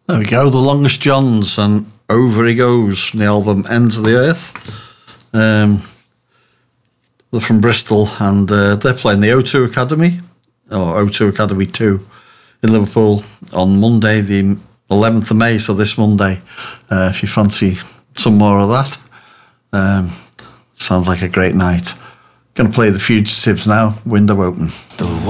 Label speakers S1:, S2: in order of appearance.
S1: There we go, The Longest Johns and Over He Goes from the album Ends of the Earth. They're from Bristol and they're playing the O2 Academy, or O2 Academy 2 in Liverpool on Monday, the 11th of May, so this Monday, if you fancy some more of that. Sounds like a great night. Going to play The Fugitives now, Window Open.